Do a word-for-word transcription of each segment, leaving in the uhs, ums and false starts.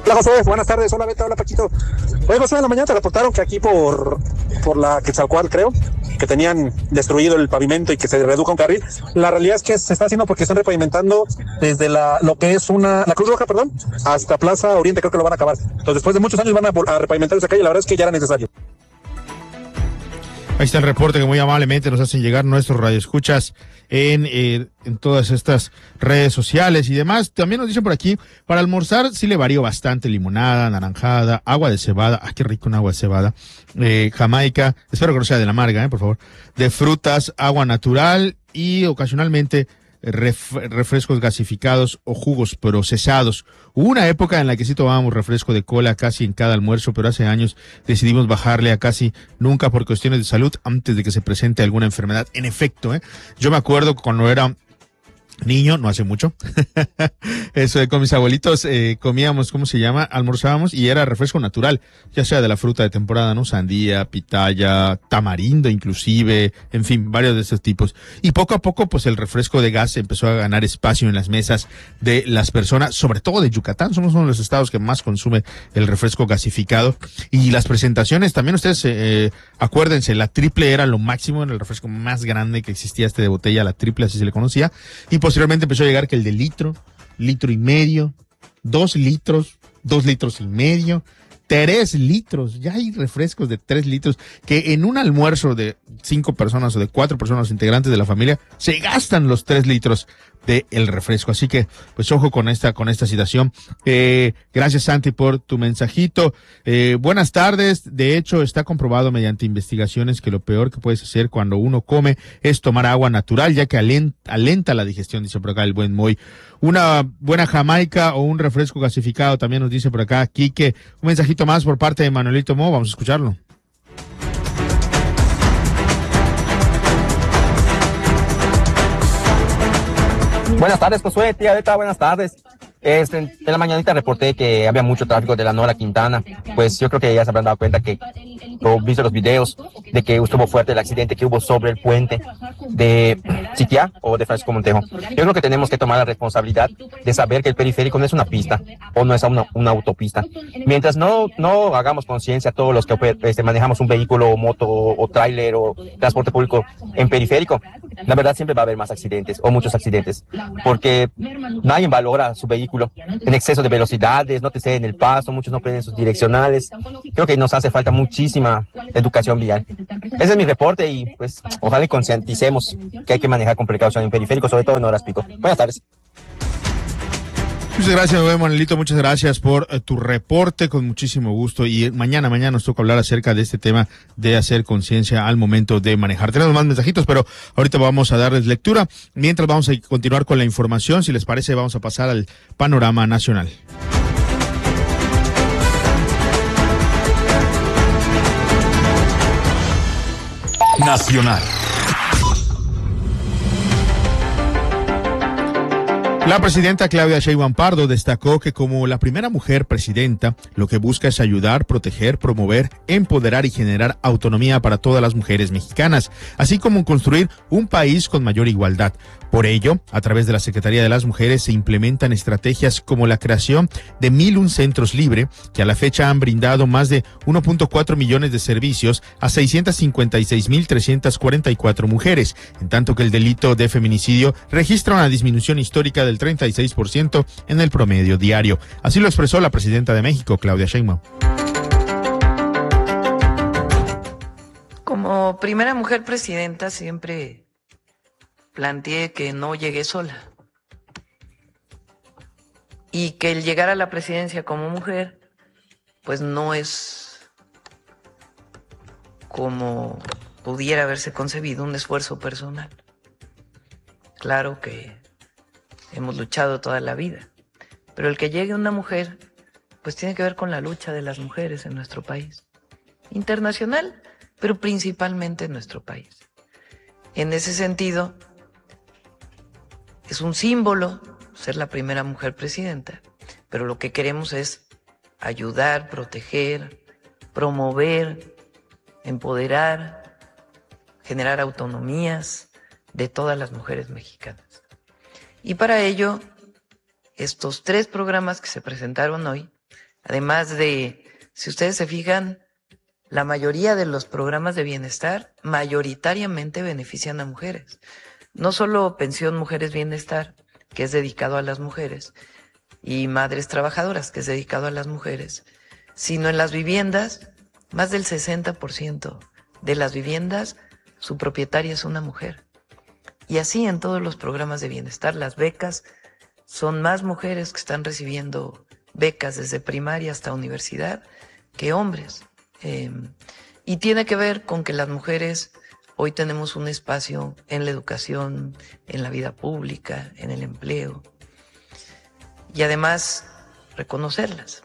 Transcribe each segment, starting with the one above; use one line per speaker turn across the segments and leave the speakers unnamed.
Hola Josué, buenas tardes, hola Beto, hola Paquito. Oye Josué, en la mañana te reportaron que aquí por, por la Quetzalcóatl, creo, que tenían destruido el pavimento y que se redujo un carril. La realidad es que se está haciendo porque están repavimentando desde la lo que es una la Cruz Roja, perdón, hasta Plaza Oriente, creo que lo van a acabar. Entonces después de muchos años van a, a repavimentar esa calle, la verdad es que ya era necesario.
Ahí está el reporte que muy amablemente nos hacen llegar nuestros radioescuchas en, eh, en todas estas redes sociales y demás. También nos dicen por aquí, para almorzar sí le varío bastante: limonada, naranjada, agua de cebada, ah, qué rico un agua de cebada, eh, jamaica, espero que no sea de la amarga, eh, por favor, de frutas, agua natural y ocasionalmente Ref, refrescos gasificados o jugos procesados. Hubo una época en la que sí tomábamos refresco de cola casi en cada almuerzo, pero hace años decidimos bajarle a casi nunca por cuestiones de salud antes de que se presente alguna enfermedad. En efecto, ¿eh? Yo me acuerdo cuando era niño, no hace mucho, eso de con mis abuelitos eh, comíamos, ¿cómo se llama? Almorzábamos y era refresco natural, ya sea de la fruta de temporada, ¿no? Sandía, pitaya, tamarindo inclusive, en fin, varios de estos tipos. Y poco a poco, pues el refresco de gas empezó a ganar espacio en las mesas de las personas, sobre todo de Yucatán. Somos uno de los estados que más consume el refresco gasificado. Y las presentaciones, también ustedes, eh, acuérdense, la triple era lo máximo, en el refresco más grande que existía, este de botella, la triple, así se le conocía. Y posteriormente empezó a llegar que el de litro, litro y medio, dos litros, dos litros y medio, tres litros. Ya hay refrescos de tres litros que en un almuerzo de cinco personas o de cuatro personas integrantes de la familia se gastan los tres litros de el refresco. Así que, pues ojo con esta, con esta situación. Eh, gracias Santi por tu mensajito. Eh, buenas tardes. De hecho, está comprobado mediante investigaciones que lo peor que puedes hacer cuando uno come es tomar agua natural, ya que alenta, alenta la digestión, dice por acá el buen Moy. Una buena jamaica o un refresco gasificado, también nos dice por acá Quique. Un mensajito más por parte de Manuelito Mo, vamos a escucharlo.
Buenas tardes, Josué, tía Beta, buenas tardes. Este, en la mañanita reporté que había mucho tráfico de la Nora Quintana. Pues yo creo que ya se habrán dado cuenta que, o visto los videos, de que estuvo fuerte el accidente que hubo sobre el puente de Sitiá o de Francisco Montejo. Yo creo que tenemos que tomar la responsabilidad de saber que el periférico no es una pista o no es una, una autopista. Mientras no, no hagamos conciencia todos los que este, manejamos un vehículo o moto o, o tráiler o transporte público en periférico, la verdad siempre va a haber más accidentes o muchos accidentes, porque nadie valora su vehículo en exceso de velocidades, no te ceden el paso, muchos no prenden sus direccionales. Creo que nos hace falta muchísima educación vial. Ese es mi reporte y pues ojalá y concienticemos que hay que manejar con precaución en periférico, sobre todo en horas pico. Buenas tardes.
Muchas gracias, nuevo Manuelito, muchas gracias por eh, tu reporte, con muchísimo gusto. Y mañana, mañana nos toca hablar acerca de este tema de hacer conciencia al momento de manejar. Tenemos más mensajitos, pero ahorita vamos a darles lectura. Mientras vamos a continuar con la información, si les parece, vamos a pasar al panorama nacional.
Nacional.
La presidenta Claudia Sheinbaum Pardo destacó que como la primera mujer presidenta, lo que busca es ayudar, proteger, promover, empoderar y generar autonomía para todas las mujeres mexicanas, así como construir un país con mayor igualdad. Por ello, a través de la Secretaría de las Mujeres se implementan estrategias como la creación de mil un centros libre, que a la fecha han brindado más de uno punto cuatro millones de servicios a seiscientas cincuenta y seis mil trescientas cuarenta y cuatro mujeres, en tanto que el delito de feminicidio registra una disminución histórica del treinta y seis por ciento en el promedio diario. Así lo expresó la presidenta de México, Claudia Sheinbaum.
Como primera mujer presidenta siempre planteé que no llegué sola y que el llegar a la presidencia como mujer pues no es como pudiera haberse concebido un esfuerzo personal. Claro que hemos luchado toda la vida, pero el que llegue una mujer pues tiene que ver con la lucha de las mujeres en nuestro país, internacional, pero principalmente en nuestro país. En ese sentido, es un símbolo ser la primera mujer presidenta, pero lo que queremos es ayudar, proteger, promover, empoderar, generar autonomías de todas las mujeres mexicanas. Y para ello, estos tres programas que se presentaron hoy Además de, si ustedes se fijan, la mayoría de los programas de bienestar mayoritariamente benefician a mujeres. No solo Pensión Mujeres Bienestar, que es dedicado a las mujeres, y Madres Trabajadoras, que es dedicado a las mujeres, sino en las viviendas, más del sesenta por ciento de las viviendas, su propietaria es una mujer. Y así en todos los programas de bienestar, las becas, son más mujeres que están recibiendo becas desde primaria hasta universidad que hombres. Eh, y tiene que ver con que las mujeres hoy tenemos un espacio en la educación, en la vida pública, en el empleo, y además reconocerlas.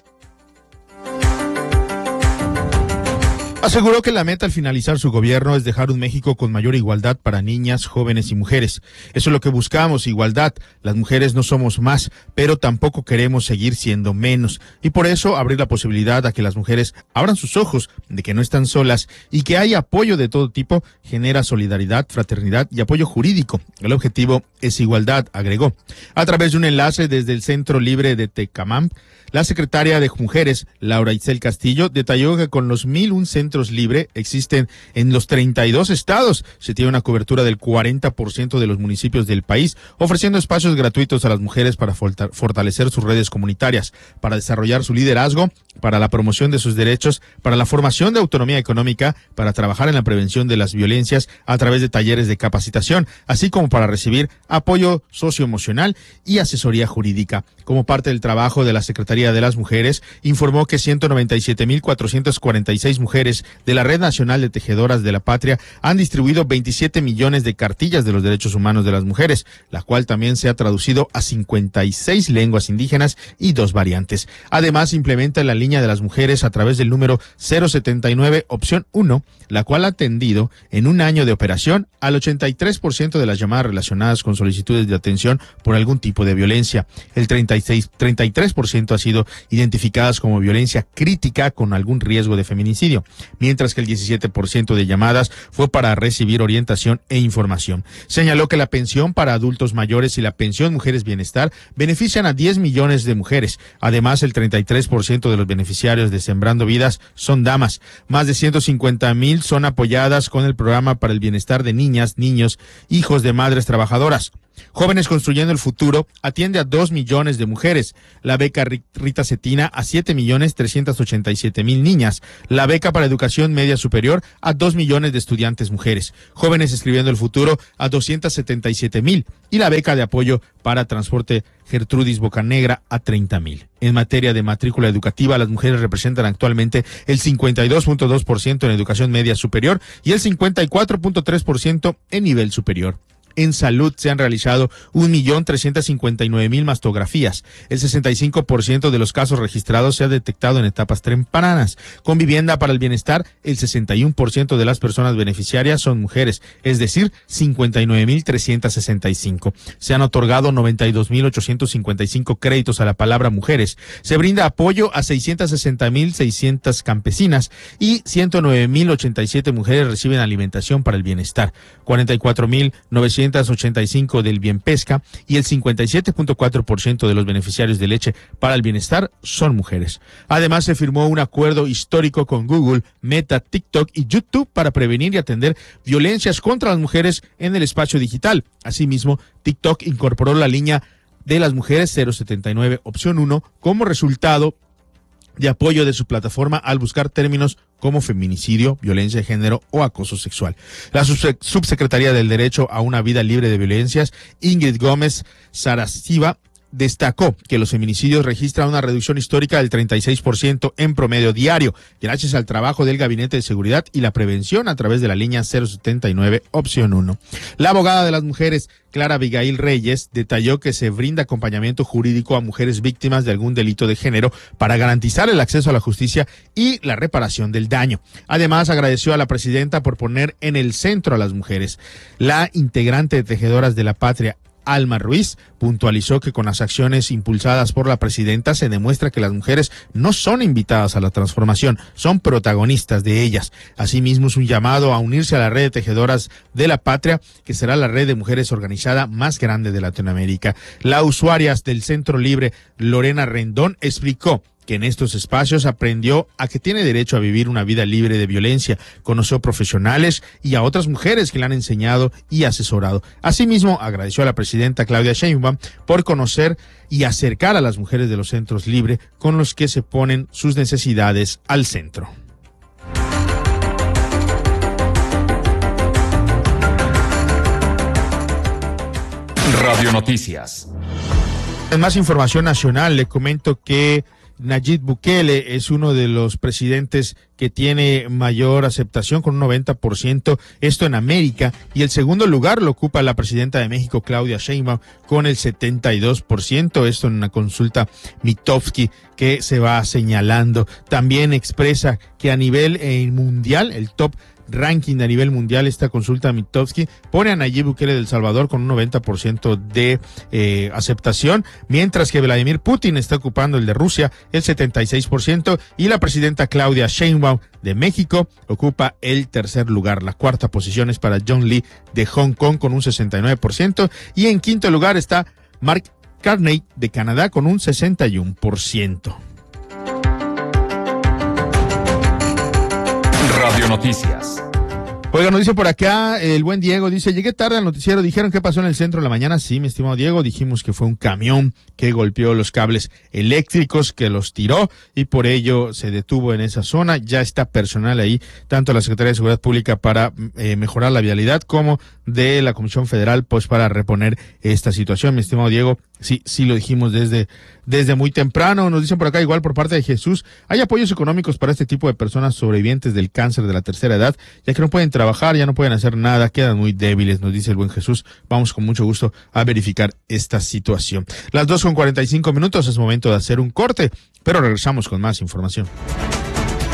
Aseguró que la meta al finalizar su gobierno es dejar un México con mayor igualdad para niñas, jóvenes y mujeres. Eso es lo que buscamos, igualdad. Las mujeres no somos más, pero tampoco queremos seguir siendo menos. Y por eso abrir la posibilidad a que las mujeres abran sus ojos de que no están solas y que hay apoyo de todo tipo genera solidaridad, fraternidad y apoyo jurídico. El objetivo es igualdad, agregó. A través de un enlace desde el Centro Libre de Tecamam, la secretaria de Mujeres, Laura Itzel Castillo, detalló que con los mil un centros libres existen en los treinta y dos estados. Se tiene una cobertura del cuarenta por ciento de los municipios del país, ofreciendo espacios gratuitos a las mujeres para fortalecer sus redes comunitarias, para desarrollar su liderazgo, para la promoción de sus derechos, para la formación de autonomía económica, para trabajar en la prevención de las violencias a través de talleres de capacitación, así como para recibir apoyo socioemocional y asesoría jurídica. Como parte del trabajo de la Secretaría de las Mujeres, informó que ciento noventa y siete mil cuatrocientas cuarenta y seis mujeres de la Red Nacional de Tejedoras de la Patria han distribuido veintisiete millones de cartillas de los derechos humanos de las mujeres, la cual también se ha traducido a cincuenta y seis lenguas indígenas y dos variantes. Además, implementa la línea de las mujeres a través del número cero setenta y nueve, opción uno, la cual ha atendido en un año de operación al ochenta y tres por ciento de las llamadas relacionadas con solicitudes de atención por algún tipo de violencia. El treinta y seis, treinta y tres por ciento ha sido identificadas como violencia crítica con algún riesgo de feminicidio, mientras que el diecisiete por ciento de llamadas fue para recibir orientación e información. Señaló que la pensión para adultos mayores y la pensión Mujeres Bienestar benefician a diez millones de mujeres. Además, el treinta y tres por ciento de los beneficiarios de Sembrando Vidas son damas. Más de ciento cincuenta mil son apoyadas con el programa para el bienestar de niñas, niños, hijos de madres trabajadoras. Jóvenes Construyendo el Futuro atiende a dos millones de mujeres. La beca Rita Cetina a siete millones trescientas ochenta y siete mil niñas. La beca para educación media superior a dos millones de estudiantes mujeres. Jóvenes Escribiendo el Futuro a doscientos setenta y siete mil. Y la beca de apoyo para transporte Gertrudis Bocanegra a treinta mil. En materia de matrícula educativa, las mujeres representan actualmente el cincuenta y dos punto dos por ciento en educación media superior y el cincuenta y cuatro punto tres por ciento en nivel superior. En salud se han realizado un millón trescientos cincuenta y nueve mil mastografías. El sesenta y cinco por ciento de los casos registrados se ha detectado en etapas tempranas. Con vivienda para el bienestar, el sesenta y uno por ciento de las personas beneficiarias son mujeres, es decir, cincuenta y nueve mil trescientos sesenta y cinco. Se han otorgado noventa y dos mil ochocientos cincuenta y cinco créditos a la palabra mujeres. Se brinda apoyo a seiscientos sesenta mil seiscientas campesinas y ciento nueve mil ochenta y siete mujeres reciben alimentación para el bienestar. cuarenta y cuatro mil novecientos ochenta y cinco del Bien Pesca y el cincuenta y siete punto cuatro por ciento de los beneficiarios de leche para el bienestar son mujeres. Además, se firmó un acuerdo histórico con Google, Meta, TikTok y YouTube para prevenir y atender violencias contra las mujeres en el espacio digital. Asimismo, TikTok incorporó la línea de las mujeres cero setenta y nueve, opción uno, como resultado de apoyo de su plataforma al buscar términos como feminicidio, violencia de género o acoso sexual. La subsecretaria del Derecho a una Vida Libre de Violencias, Ingrid Gómez Sarasiva, destacó que los feminicidios registran una reducción histórica del treinta y seis por ciento en promedio diario, gracias al trabajo del Gabinete de Seguridad y la prevención a través de la línea cero setenta y nueve, opción uno. La abogada de las mujeres, Clara Abigail Reyes, detalló que se brinda acompañamiento jurídico a mujeres víctimas de algún delito de género para garantizar el acceso a la justicia y la reparación del daño. Además, agradeció a la presidenta por poner en el centro a las mujeres. La integrante de Tejedoras de la Patria, Alma Ruiz, puntualizó que con las acciones impulsadas por la presidenta se demuestra que las mujeres no son invitadas a la transformación, son protagonistas de ellas. Asimismo, es un llamado a unirse a la red de Tejedoras de la Patria, que será la red de mujeres organizada más grande de Latinoamérica. La usuaria del Centro Libre, Lorena Rendón, explicó que en estos espacios aprendió a que tiene derecho a vivir una vida libre de violencia. Conoció profesionales y a otras mujeres que le han enseñado y asesorado. Asimismo, agradeció a la presidenta Claudia Sheinbaum por conocer y acercar a las mujeres de los centros libres con los que se ponen sus necesidades al centro.
Radio Noticias.
En más información nacional, le comento que Nayib Bukele es uno de los presidentes que tiene mayor aceptación con un noventa por ciento, esto en América, y el segundo lugar lo ocupa la presidenta de México, Claudia Sheinbaum, con el setenta y dos por ciento, esto en una consulta Mitofsky que se va señalando. También expresa que a nivel eh, mundial, el top ranking a nivel mundial, esta consulta Mitofsky pone a Nayib Bukele de El Salvador con un noventa por ciento de eh, aceptación, mientras que Vladimir Putin está ocupando el de Rusia, el setenta y seis por ciento, y la presidenta Claudia Sheinbaum de México ocupa el tercer lugar. La cuarta posición es para John Lee de Hong Kong con un sesenta y nueve por ciento, y en quinto lugar está Mark Carney de Canadá con un sesenta y uno por ciento.
Radio Noticias.
Oiga, nos dice por acá el buen Diego, dice, llegué tarde al noticiero, dijeron qué pasó en el centro de la mañana. Sí, mi estimado Diego, dijimos que fue un camión que golpeó los cables eléctricos, que los tiró y por ello se detuvo en esa zona. Ya está personal ahí, tanto la Secretaría de Seguridad Pública para eh, mejorar la vialidad como de la Comisión Federal, pues para reponer esta situación. Mi estimado Diego, sí, sí lo dijimos desde, desde muy temprano. Nos dicen por acá, igual por parte de Jesús, hay apoyos económicos para este tipo de personas sobrevivientes del cáncer de la tercera edad, ya que no pueden trabajar, ya no pueden hacer nada, quedan muy débiles, nos dice el buen Jesús. Vamos con mucho gusto a verificar esta situación. Las dos con cuarenta y cinco minutos, es momento de hacer un corte, pero regresamos con más información.